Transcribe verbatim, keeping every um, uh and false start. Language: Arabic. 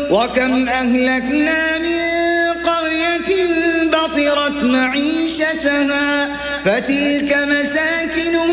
وكم أهلكنا من قرية بطرت معيشتها فتلك مساكنهم